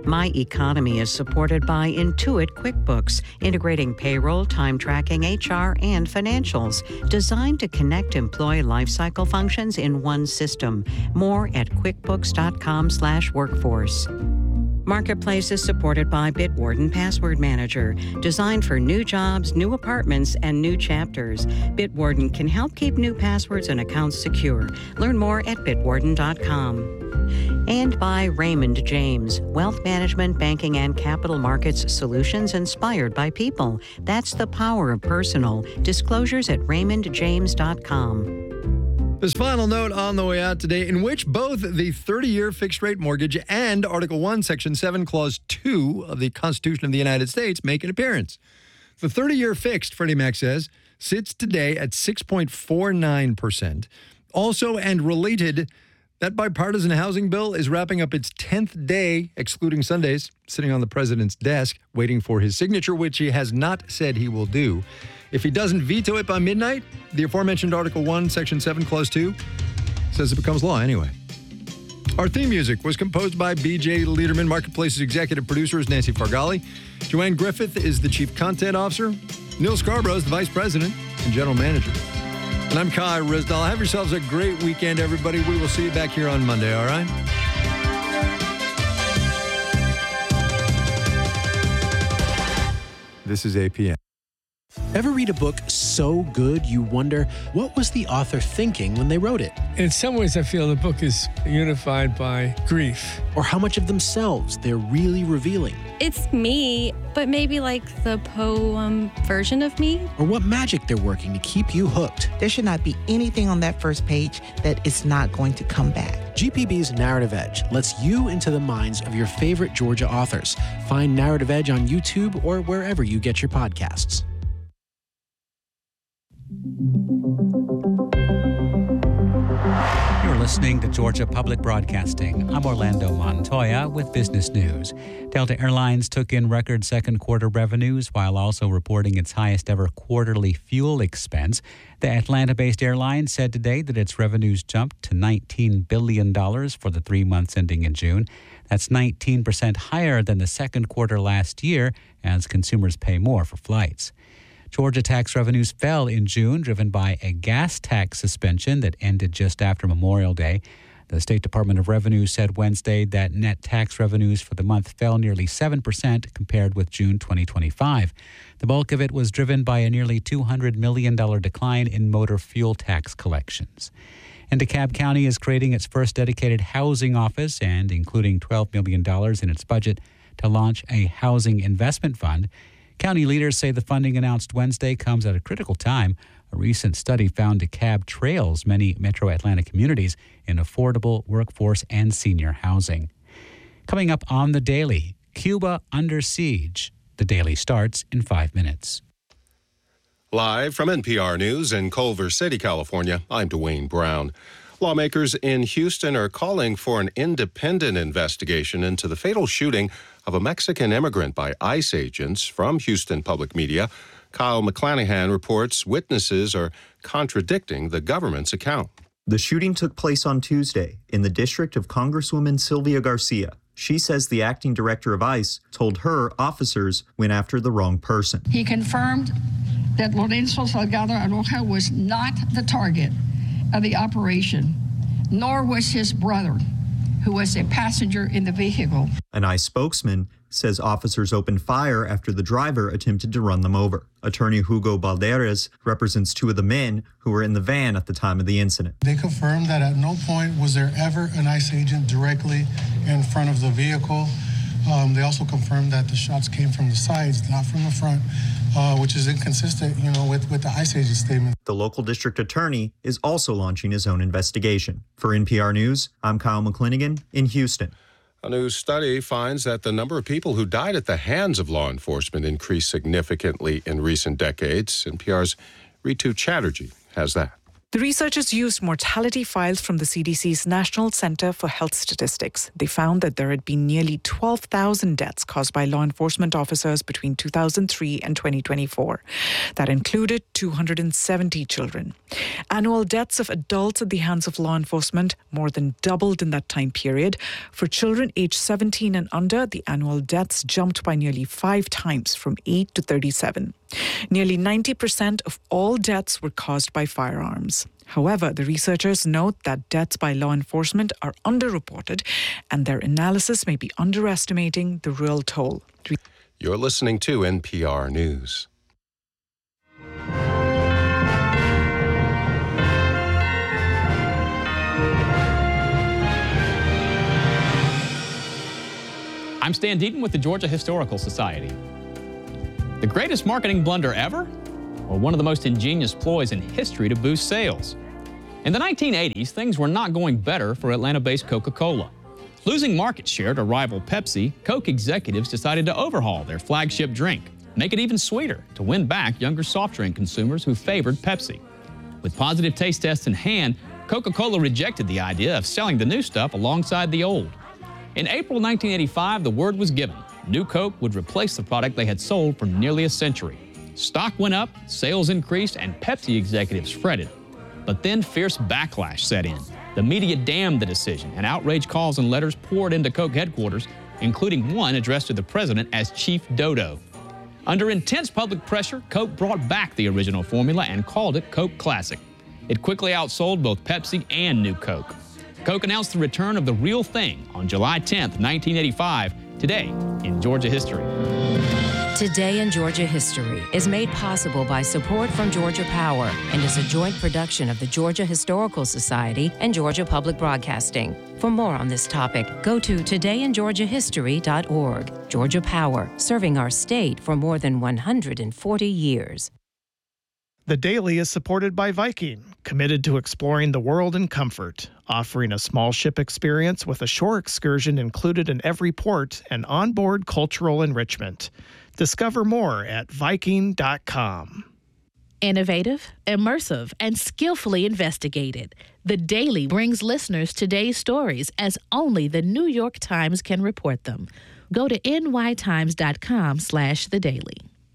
My Economy is supported by Intuit QuickBooks, integrating payroll, time tracking, HR, and financials, designed to connect employee lifecycle functions in one system. More at quickbooks.com/workforce. Marketplace is supported by Bitwarden Password Manager, designed for new jobs, new apartments, and new chapters. Bitwarden can help keep new passwords and accounts secure. Learn more at bitwarden.com. And by Raymond James, wealth management, banking, and capital markets solutions inspired by people. That's the power of personal. Disclosures at raymondjames.com. This final note on the way out today, in which both the 30-year fixed-rate mortgage and Article 1, Section 7, Clause 2 of the Constitution of the United States make an appearance. The 30-year fixed, Freddie Mac says, sits today at 6.49%. Also, and related, that bipartisan housing bill is wrapping up its 10th day, excluding Sundays, sitting on the president's desk, waiting for his signature, which he has not said he will do. If he doesn't veto it by midnight, the aforementioned Article 1, Section 7, Clause 2 says it becomes law anyway. Our theme music was composed by B.J. Liederman. Marketplace's executive producer is Nancy Fargali. Joanne Griffith is the chief content officer. Neil Scarborough is the vice president and general manager. And I'm Kai Rizdal. Have yourselves a great weekend, everybody. We will see you back here on Monday, all right? This is APM. Ever read a book so good you wonder, what was the author thinking when they wrote it? In some ways, I feel the book is unified by grief. Or how much of themselves they're really revealing? It's me, but maybe like the poem version of me. Or what magic they're working to keep you hooked. There should not be anything on that first page that is not going to come back. GPB's Narrative Edge lets you into the minds of your favorite Georgia authors. Find Narrative Edge on YouTube or wherever you get your podcasts. You're listening to Georgia Public Broadcasting. I'm Orlando Montoya with business news. Delta Airlines took in record second quarter revenues while also reporting its highest ever quarterly fuel expense. The Atlanta-based airline said today that its revenues jumped to $19 billion for the 3 months ending in June. That's 19% higher than the second quarter last year as consumers pay more for flights. Georgia tax revenues fell in June, driven by a gas tax suspension that ended just after Memorial Day. The State Department of Revenue said Wednesday that net tax revenues for the month fell nearly 7% compared with June 2025. The bulk of it was driven by a nearly $200 million decline in motor fuel tax collections. And DeKalb County is creating its first dedicated housing office and including $12 million in its budget to launch a housing investment fund. County leaders say the funding announced Wednesday comes at a critical time. A recent study found DeKalb trails many metro Atlanta communities in affordable workforce and senior housing. Coming up on The Daily, Cuba under siege. The Daily starts in 5 minutes. Live from NPR News in Culver City, California, I'm Dwayne Brown. Lawmakers in Houston are calling for an independent investigation into the fatal shooting of a Mexican immigrant by ICE agents. From Houston Public Media, Kyle McClanahan reports witnesses are contradicting the government's account. The shooting took place on Tuesday in the district of Congresswoman Sylvia Garcia. She says the acting director of ICE told her officers went after the wrong person. He confirmed that Lorenzo Salgado Aroja was not the target of the operation, nor was his brother, who was a passenger in the vehicle. An ICE spokesman says officers opened fire after the driver attempted to run them over. Attorney Hugo Balderas represents two of the men who were in the van at the time of the incident. They confirmed that at no point was there ever an ICE agent directly in front of the vehicle. They also confirmed that the shots came from the sides, not from the front, which is inconsistent, with the ICE agent statement. The local district attorney is also launching his own investigation. For NPR News, I'm Kyle McClanahan in Houston. A new study finds that the number of people who died at the hands of law enforcement increased significantly in recent decades. NPR's Ritu Chatterjee has that. The researchers used mortality files from the CDC's National Center for Health Statistics. They found that there had been nearly 12,000 deaths caused by law enforcement officers between 2003 and 2024. That included 270 children. Annual deaths of adults at the hands of law enforcement more than doubled in that time period. For children aged 17 and under, the annual deaths jumped by nearly 5 times, from 8 to 37. Nearly 90% of all deaths were caused by firearms. However, the researchers note that deaths by law enforcement are underreported, and their analysis may be underestimating the real toll. You're listening to NPR News. I'm Stan Deaton with the Georgia Historical Society. The greatest marketing blunder ever? Or one of the most ingenious ploys in history to boost sales? In the 1980s, things were not going better for Atlanta-based Coca-Cola. Losing market share to rival Pepsi, Coke executives decided to overhaul their flagship drink, make it even sweeter to win back younger soft drink consumers who favored Pepsi. With positive taste tests in hand, Coca-Cola rejected the idea of selling the new stuff alongside the old. In April 1985, the word was given. New Coke would replace the product they had sold for nearly a century. Stock went up, sales increased, and Pepsi executives fretted. But then fierce backlash set in. The media damned the decision, and outrage calls and letters poured into Coke headquarters, including one addressed to the president as Chief Dodo. Under intense public pressure, Coke brought back the original formula and called it Coke Classic. It quickly outsold both Pepsi and New Coke. Coke announced the return of the real thing on July 10th, 1985, today in Georgia History. Today in Georgia History is made possible by support from Georgia Power and is a joint production of the Georgia Historical Society and Georgia Public Broadcasting. For more on this topic, go to todayingeorgiahistory.org. Georgia Power, serving our state for more than 140 years. The Daily is supported by Viking, committed to exploring the world in comfort, offering a small ship experience with a shore excursion included in every port and onboard cultural enrichment. Discover more at Viking.com. Innovative, immersive, and skillfully investigated. The Daily brings listeners today's stories as only the New York Times can report them. Go to nytimes.com/thedaily.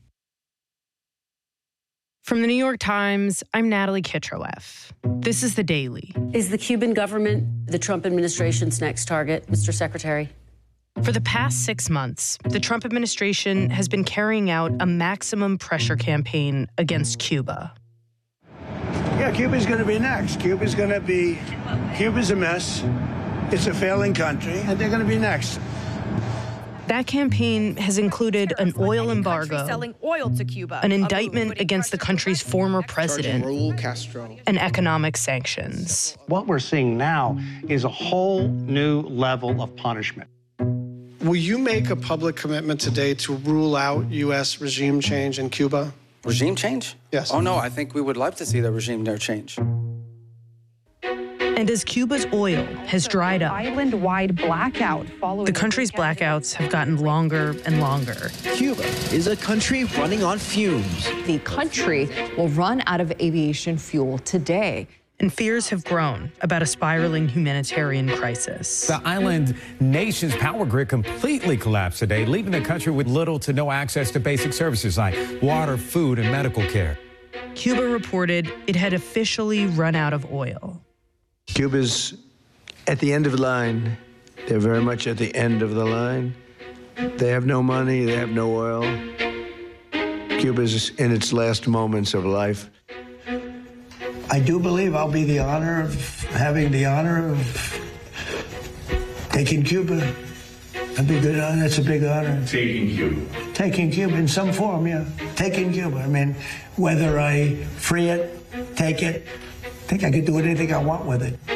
From the New York Times, I'm Natalie Kitroeff. This is The Daily. Is the Cuban government the Trump administration's next target, Mr. Secretary? For the past 6 months, the Trump administration has been carrying out a maximum pressure campaign against Cuba. Yeah, Cuba's going to be next. Cuba's a mess. It's a failing country, and they're going to be next. That campaign has included an oil embargo, selling oil to Cuba, an indictment against the country's former president, Raul Castro, and economic sanctions. What we're seeing now is a whole new level of punishment. Will you make a public commitment today to rule out U.S. regime change in Cuba? Regime change? Yes. Oh, no, I think we would love to see the regime there change. And as Cuba's oil has dried up, island-wide blackout following the country's blackouts have gotten longer and longer. Cuba is a country running on fumes. The country will run out of aviation fuel today. And fears have grown about a spiraling humanitarian crisis. The island nation's power grid completely collapsed today, leaving the country with little to no access to basic services like water, food, and medical care. Cuba reported it had officially run out of oil. Cuba's at the end of the line. They're very much at the end of the line. They have no money. They have no oil. Cuba's in its last moments of life. I do believe I'll be having the honor of taking Cuba. That'd be good. That's a big honor. Taking Cuba. Taking Cuba in some form, yeah. Taking Cuba. I mean, whether I free it, take it, I think I could do anything I want with it.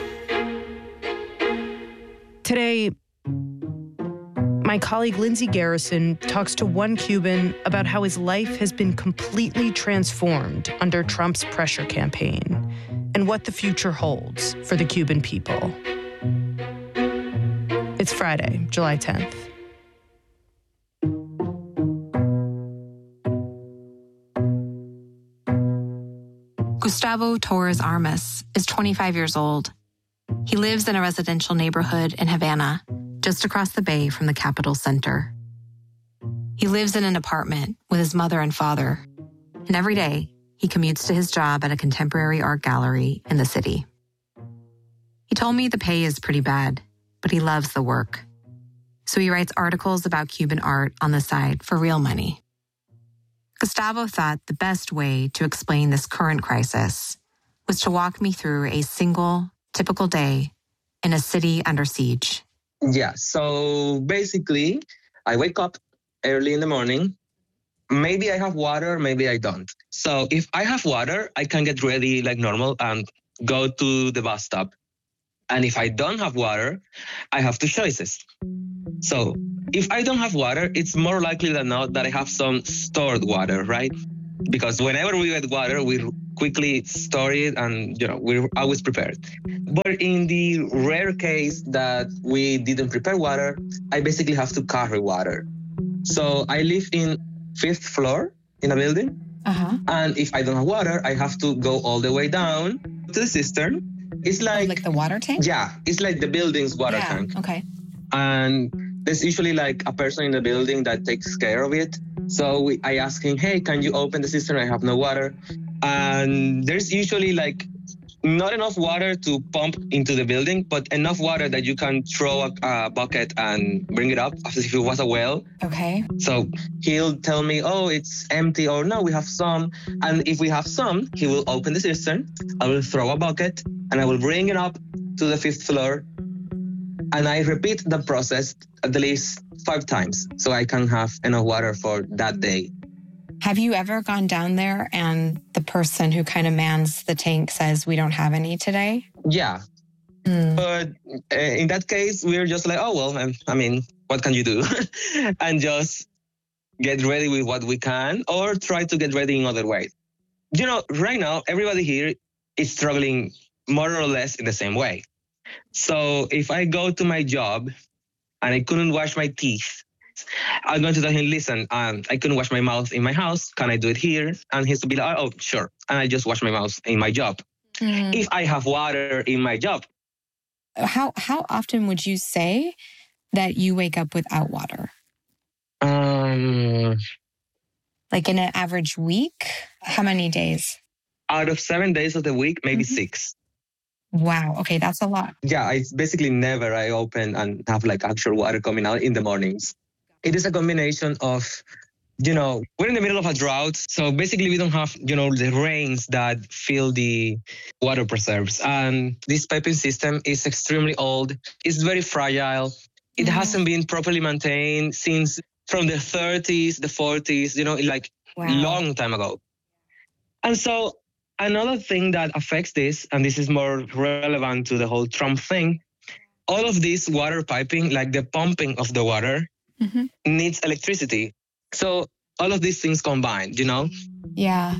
Today, my colleague Lindsay Garrison talks to one Cuban about how his life has been completely transformed under Trump's pressure campaign and what the future holds for the Cuban people. It's Friday, July 10th. Gustavo Torres Armas is 25 years old. He lives in a residential neighborhood in Havana, just across the bay from the Capitol Center. He lives in an apartment with his mother and father, and every day he commutes to his job at a contemporary art gallery in the city. He told me the pay is pretty bad, but he loves the work. So he writes articles about Cuban art on the side for real money. Gustavo thought the best way to explain this current crisis was to walk me through a single, typical day in a city under siege. Yeah, so basically, I wake up early in the morning. Maybe I have water, maybe I don't. So if I have water, I can get ready like normal and go to the bus stop. And if I don't have water, I have two choices. So if I don't have water, it's more likely than not that I have some stored water, right? Because whenever we get water, we quickly store it and, we're always prepared. But in the rare case that we didn't prepare water, I basically have to carry water. So I live in 5th floor in a building. And if I don't have water, I have to go all the way down to the cistern. It's like the water tank? Yeah, it's like the building's water tank. Okay. And there's usually like a person in the building that takes care of it. So I ask him, hey, can you open the cistern? I have no water. And there's usually like not enough water to pump into the building, but enough water that you can throw a bucket and bring it up as if it was a well. Okay. So he'll tell me, oh, it's empty, or no, we have some. And if we have some, he will open the cistern. I will throw a bucket and I will bring it up to the 5th floor. And I repeat the process at least 5 times so I can have enough water for that day. Have you ever gone down there and the person who kind of mans the tank says, we don't have any today? Yeah. But in that case, we're just like, oh, well, I mean, what can you do? And just get ready with what we can or try to get ready in other ways. Right now, everybody here is struggling more or less in the same way. So if I go to my job and I couldn't wash my teeth, I'm going to tell him, listen, I couldn't wash my mouth in my house. Can I do it here? And he's to be like, oh, sure. And I just wash my mouth in my job. If I have water in my job. How often would you say that you wake up without water? Like in an average week? How many days? Out of 7 days of the week, maybe 6. Wow. Okay, that's a lot. Yeah, it's basically never I open and have like actual water coming out in the mornings. It is a combination of, we're in the middle of a drought. So basically we don't have, the rains that fill the water reserves. And this piping system is extremely old. It's very fragile. It hasn't been properly maintained since from the 30s, the 40s, long time ago. And so another thing that affects this, and this is more relevant to the whole Trump thing, all of this water piping, like the pumping of the water, needs electricity. So all of these things combined, Yeah.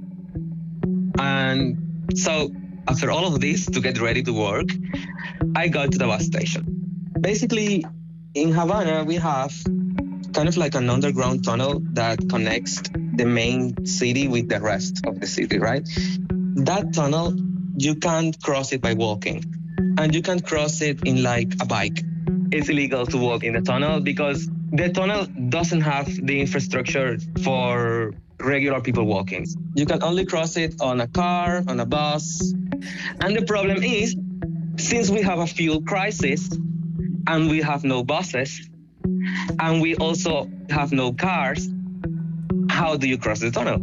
And so after all of this, to get ready to work, I go to the bus station. Basically, in Havana, we have kind of like an underground tunnel that connects the main city with the rest of the city, right? That tunnel, you can't cross it by walking. And you can't cross it in like a bike. It's illegal to walk in the tunnel because the tunnel doesn't have the infrastructure for regular people walking. You can only cross it on a car, on a bus. And the problem is, since we have a fuel crisis and we have no buses, and we also have no cars, how do you cross the tunnel?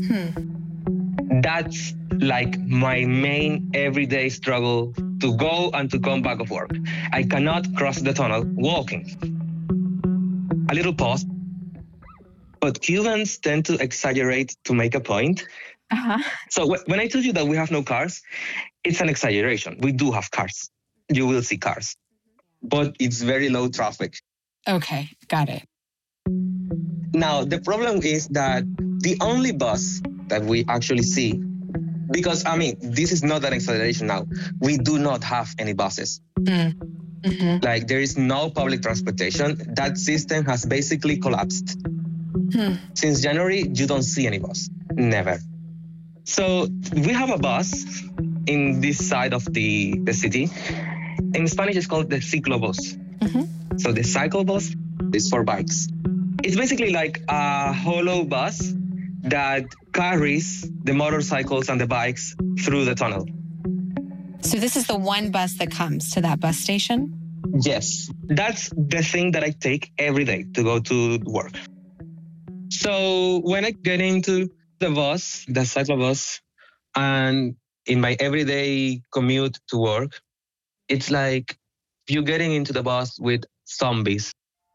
That's like my main everyday struggle to go and to come back of work. I cannot cross the tunnel walking. A little pause. But Cubans tend to exaggerate to make a point. So when I told you that we have no cars, it's an exaggeration. We do have cars. You will see cars. But it's very low traffic. Okay, got it. Now, the problem is that the only bus that we actually see, because, this is not an exaggeration now. We do not have any buses. Like, there is no public transportation. That system has basically collapsed. Since January, you don't see any bus. Never. So we have a bus in this side of the city. In Spanish, it's called the ciclobus. So the cycle bus is for bikes. It's basically like a hollow bus that carries the motorcycles and the bikes through the tunnel. So this is the one bus that comes to that bus station? Yes, that's the thing that I take every day to go to work. So when I get into the bus, the cycle bus, and in my everyday commute to work, it's like you're getting into the bus with zombies.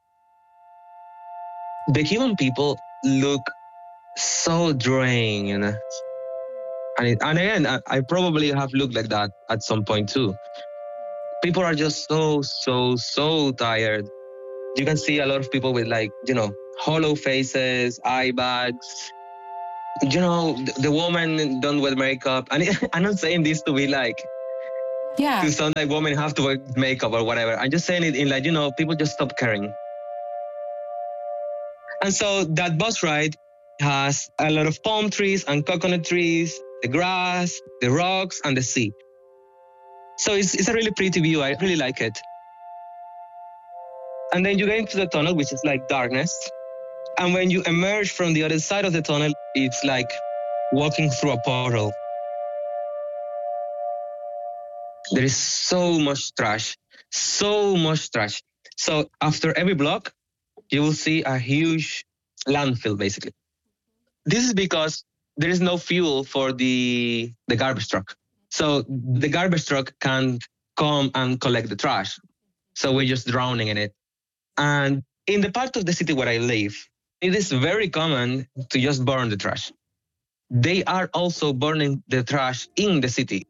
The Cuban people look so drained. And again, I probably have looked like that at some point too. People are just so tired. You can see a lot of people with hollow faces, eye bags. The woman don't wear makeup. And I'm not saying this to be to sound like women have to wear makeup or whatever. I'm just saying it in people just stop caring. And so that bus ride has a lot of palm trees and coconut trees, the grass, the rocks, and the sea. So it's a really pretty view. I really like it. And then you get into the tunnel, which is like darkness. And when you emerge from the other side of the tunnel, it's like walking through a portal. There is so much trash. So after every block, you will see a huge landfill, basically. This is because there is no fuel for the garbage truck. So the garbage truck can't come and collect the trash. So we're just drowning in it. And in the part of the city where I live, it is very common to just burn the trash. They are also burning the trash in the city.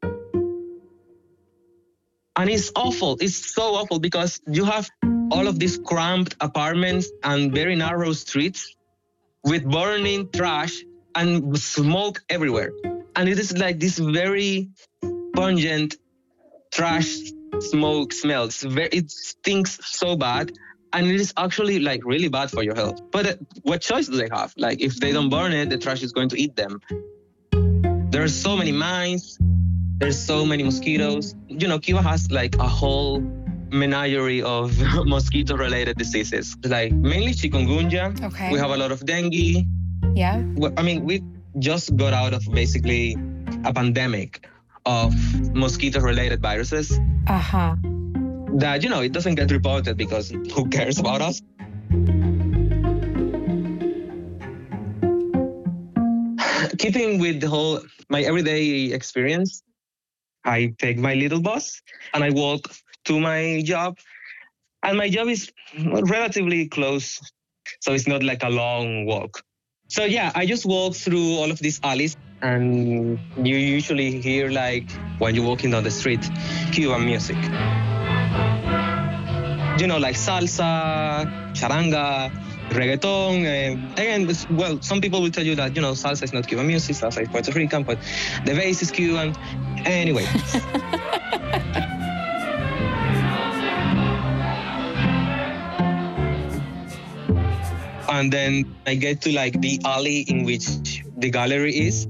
And it's awful. It's so awful because you have all of these cramped apartments and very narrow streets with burning trash and smoke everywhere. And it is like this very pungent trash smoke smell. It stinks so bad. And it is actually really bad for your health. But what choice do they have? If they don't burn it, the trash is going to eat them. There are so many mines. There's so many mosquitoes. Cuba has a whole menagerie of mosquito-related diseases. Mainly chikungunya. Okay. We have a lot of dengue. Yeah. We just got out of basically a pandemic of mosquito-related viruses. Uh-huh. That, it doesn't get reported because who cares about us? Keeping with my everyday experience, I take my little bus and I walk to my job. And my job is relatively close, so it's not like a long walk. So yeah, I just walk through all of these alleys, and you usually hear when you're walking down the street, Cuban music. Like salsa, charanga, reggaeton. Again, some people will tell you that, salsa is not Cuban music, salsa is Puerto Rican, but the bass is Cuban. Anyway. And then I get to the alley in which the gallery is.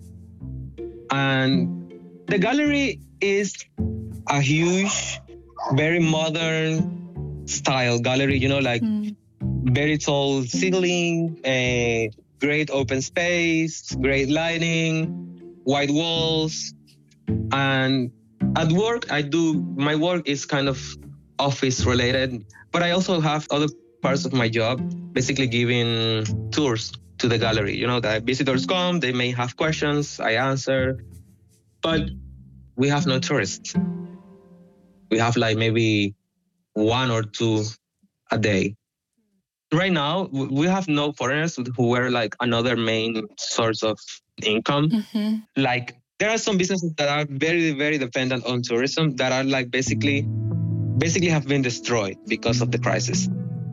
And the gallery is a huge, very modern style gallery, very tall ceiling, great open space, great lighting, white walls. And at work, my work is kind of office related, but I also have other parts of my job, basically giving tours to the gallery. That visitors come, they may have questions, I answer, but we have no tourists. We have maybe 1 or 2 a day. Right now, we have no foreigners who were another main source of income. Mm-hmm. There are some businesses that are very, very dependent on tourism that are basically have been destroyed because of the crisis.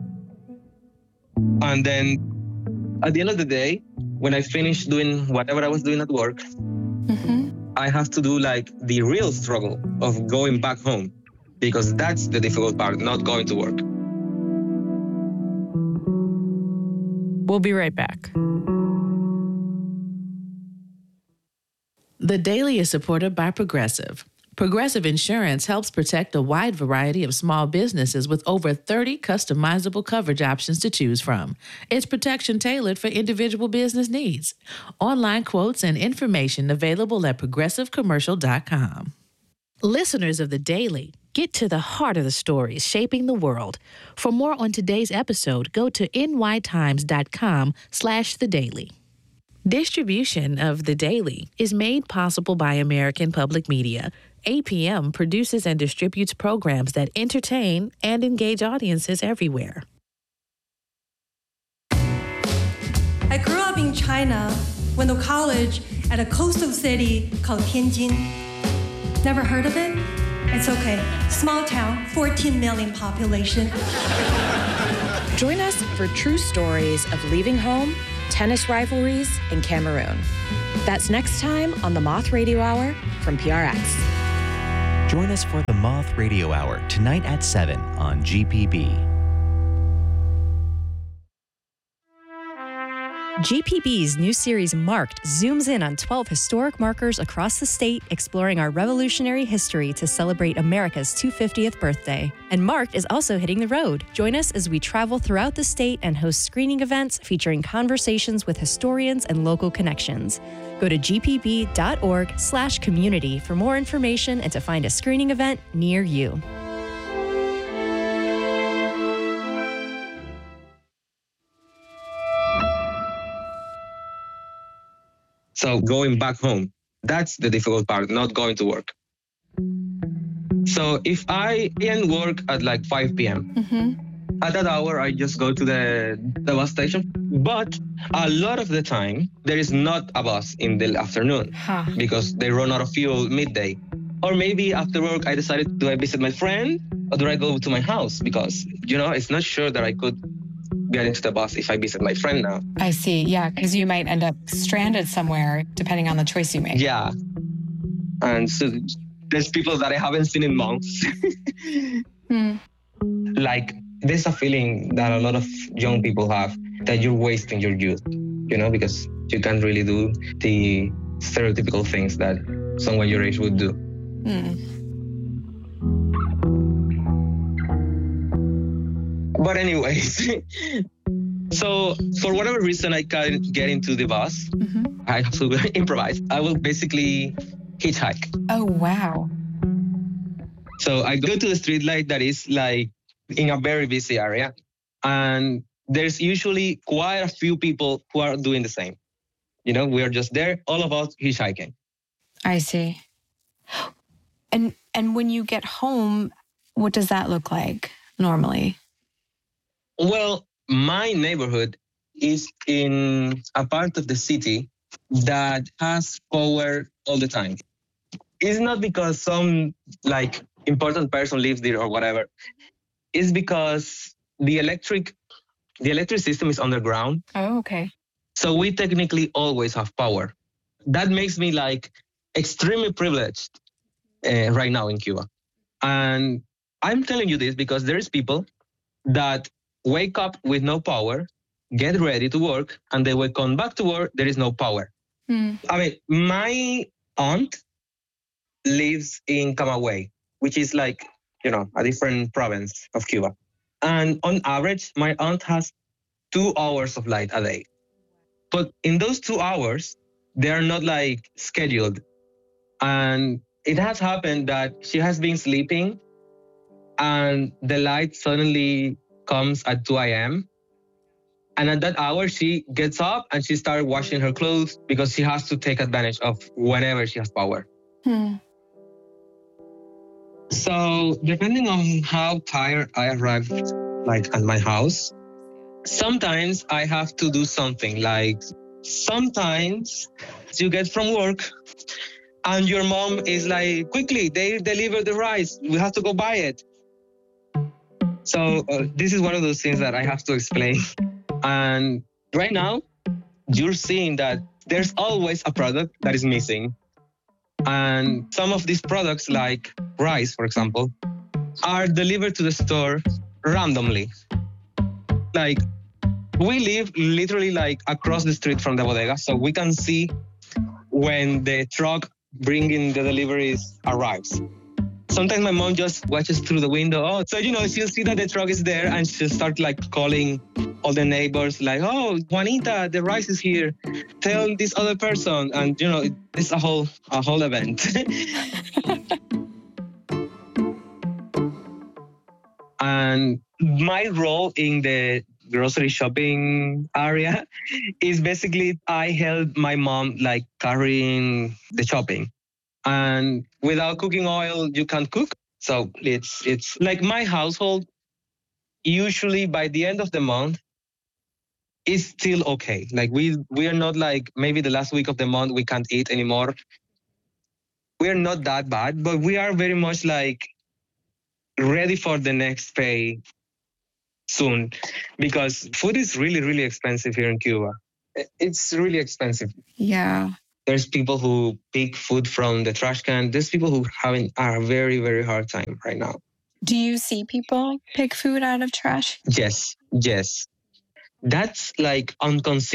And then at the end of the day, when I finish doing whatever I was doing at work, mm-hmm. I have to do the real struggle of going back home, because that's the difficult part, not going to work. We'll be right back. The Daily is supported by Progressive. Progressive Insurance helps protect a wide variety of small businesses with over 30 customizable coverage options to choose from. It's protection tailored for individual business needs. Online quotes and information available at progressivecommercial.com. Listeners of The Daily, get to the heart of the stories shaping the world. For more on today's episode, go to nytimes.com/thedaily. Distribution of The Daily is made possible by American Public Media. APM produces and distributes programs that entertain and engage audiences everywhere. I grew up in China, went to college at a coastal city called Tianjin. Never heard of it? It's okay. Small town, 14 million population. Join us for true stories of leaving home, tennis rivalries, and Cameroon. That's next time on the Moth Radio Hour from PRX. Join us for the Moth Radio Hour tonight at 7 on GPB. GPB's new series Marked zooms in on 12 historic markers across the state, exploring our revolutionary history to celebrate America's 250th birthday. And Marked is also hitting the road. Join us as we travel throughout the state and host screening events featuring conversations with historians and local connections. Go to gpb.org/community for more information and to find a screening event near you. So going back home, that's the difficult part, not going to work. So if I end work at like 5 p.m., at that hour, I just go to the bus station. But a lot of the time, there is not a bus in the afternoon because they run out of fuel midday. Or maybe after work, I decided, do I visit my friend or do I go to my house? Because, it's not sure that I could get into the bus if I visit my friend now. I see. Yeah, because you might end up stranded somewhere depending on the choice you make. Yeah. And so there's people that I haven't seen in months. Like, there's a feeling that a lot of young people have that you're wasting your youth, because you can't really do the stereotypical things that someone your age would do. But anyways, so for whatever reason I can't get into the bus, I have to improvise. I will basically hitchhike. Oh, wow. So I go to the street light that is like in a very busy area. And there's usually quite a few people who are doing the same. We are just there, all of us hitchhiking. I see. And when you get home, what does that look like normally? Well, my neighborhood is in a part of the city that has power all the time. It's not because some important person lives there or whatever. It's because the electric system is underground. Oh, okay. So we technically always have power. That makes me extremely privileged right now in Cuba. And I'm telling you this because there is people that wake up with no power, get ready to work, and they will come back to work, there is no power. I mean, my aunt lives in Camagüey, which is a different province of Cuba. And on average, my aunt has 2 hours of light a day. But in those 2 hours, they are not scheduled. And it has happened that she has been sleeping and the light suddenly comes at 2 a.m. And at that hour, she gets up and she starts washing her clothes because she has to take advantage of whenever she has power. So depending on how tired I arrived at my house, sometimes I have to do something. Sometimes you get from work and your mom is quickly, they deliver the rice. We have to go buy it. So this is one of those things that I have to explain. And right now, you're seeing that there's always a product that is missing. And some of these products, like rice, for example, are delivered to the store randomly. We live literally across the street from the bodega, so we can see when the truck bringing the deliveries arrives. Sometimes my mom just watches through the window. Oh, so, she'll see that the truck is there and she'll start like calling all the neighbors like, oh, Juanita, the rice is here. Tell this other person. And, it's a whole event. And my role in the grocery shopping area is basically I help my mom like carrying the shopping. And without cooking oil, you can't cook. So it's like my household, usually by the end of the month, is still okay. Like we are not like maybe the last week of the month we can't eat anymore. We are not that bad, but we are very much like ready for the next pay soon, because food is really, really expensive here in Cuba. It's really expensive. Yeah. There's people who pick food from the trash can. There's people who having a very, very hard time right now. Do you see people pick food out of trash? Yes. That's like unconceivable.